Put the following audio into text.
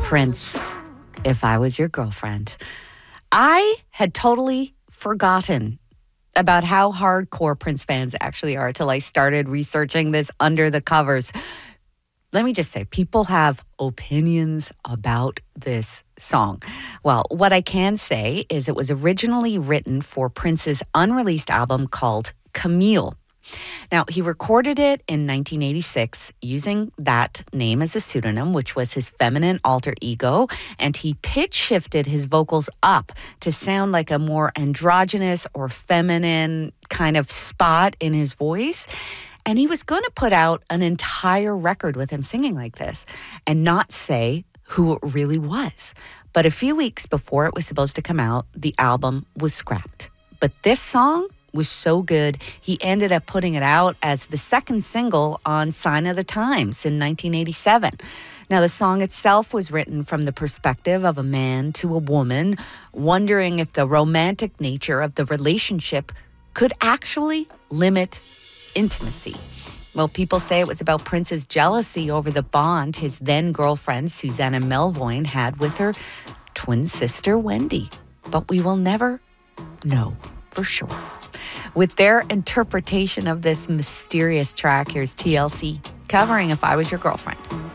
Prince, If I Was Your Girlfriend. I had totally forgotten about how hardcore Prince fans actually are till I started researching this under the covers. Let me just say, people have opinions about this song. Well, what I can say is it was originally written for Prince's unreleased album called Camille. Now, he recorded it in 1986 using that name as a pseudonym, which was his feminine alter ego, and he pitch shifted his vocals up to sound like a more androgynous or feminine kind of spot in his voice. And he was going to put out an entire record with him singing like this and not say who it really was. But a few weeks before it was supposed to come out, the album was scrapped. But this song was so good, he ended up putting it out as the second single on Sign of the Times in 1987. Now, the song itself was written from the perspective of a man to a woman, wondering if the romantic nature of the relationship could actually limit intimacy. Well, people say it was about Prince's jealousy over the bond his then-girlfriend, Susanna Melvoin, had with her twin sister, Wendy. But we will never know for sure. With their interpretation of this mysterious track, here's TLC covering If I Was Your Girlfriend.